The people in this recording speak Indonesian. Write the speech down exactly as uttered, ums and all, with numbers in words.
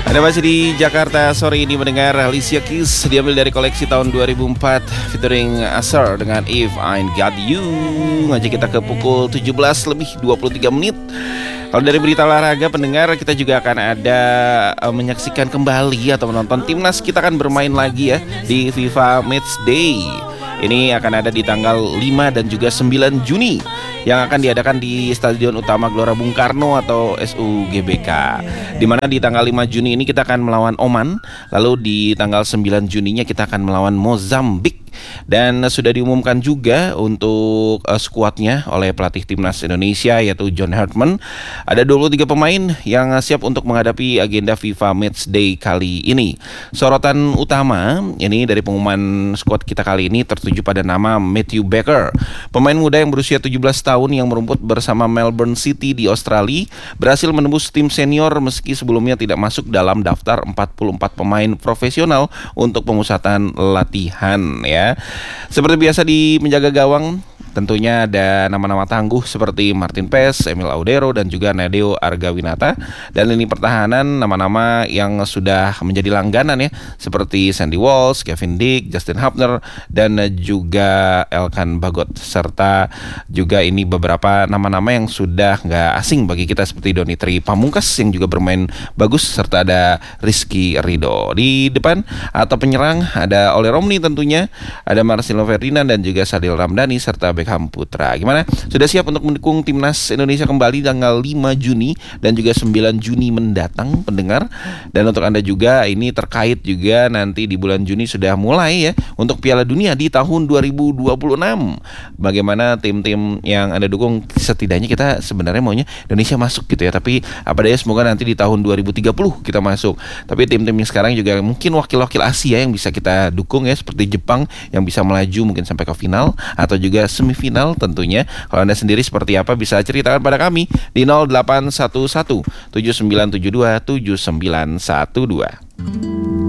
Anda masih di Jakarta sore ini mendengar Alicia Keys, diambil dari koleksi tahun dua ribu empat featuring Asher dengan If I Got You. Ngajak kita ke pukul tujuh belas lebih dua puluh tiga menit. Kalau dari berita olahraga pendengar, kita juga akan ada uh, menyaksikan kembali atau menonton timnas kita akan bermain lagi ya di FIFA Match Day. Ini akan ada di tanggal lima dan juga sembilan Juni yang akan diadakan di Stadion Utama Gelora Bung Karno atau S U G B K. Di mana di tanggal lima Juni ini kita akan melawan Oman, lalu di tanggal sembilan Juninya kita akan melawan Mozambik. Dan sudah diumumkan juga untuk uh, skuadnya oleh pelatih timnas Indonesia yaitu John Hartman. Ada dua puluh tiga pemain yang siap untuk menghadapi agenda FIFA Match Day kali ini. Sorotan utama ini dari pengumuman skuad kita kali ini tertuju pada nama Matthew Baker, pemain muda yang berusia tujuh belas tahun yang merumput bersama Melbourne City di Australia, berhasil menembus tim senior meski sebelumnya tidak masuk dalam daftar empat puluh empat pemain profesional untuk pemusatan latihan ya. Seperti biasa di menjaga gawang tentunya ada nama-nama tangguh seperti Martin Pes, Emil Audero dan juga Nadeo Argawinata. Dan lini pertahanan nama-nama yang sudah menjadi langganan ya, seperti Sandy Walsh, Kevin Dick, Justin Hubner dan juga Elkan Bagot, serta juga ini beberapa nama-nama yang sudah nggak asing bagi kita seperti Donitri Pamungkas yang juga bermain bagus, serta ada Rizky Ridho. Di depan atau penyerang ada Ole Romni tentunya, ada Marcelo Ferdinand dan juga Sadil Ramdhani serta Beckham Putra. Gimana? Sudah siap untuk mendukung timnas Indonesia kembali tanggal lima Juni dan juga sembilan Juni mendatang pendengar. Dan untuk Anda juga ini terkait juga nanti di bulan Juni sudah mulai ya untuk Piala Dunia di tahun dua ribu dua puluh enam. Bagaimana tim-tim yang Anda dukung, setidaknya kita sebenarnya maunya Indonesia masuk gitu ya. Tapi apa daya semoga nanti di tahun dua ribu tiga puluh kita masuk. Tapi tim-tim yang sekarang juga mungkin wakil-wakil Asia yang bisa kita dukung ya, seperti Jepang yang bisa melaju mungkin sampai ke final atau juga semifinal tentunya. Kalau Anda sendiri seperti apa bisa ceritakan pada kami di nol delapan satu satu tujuh sembilan tujuh dua tujuh sembilan satu dua.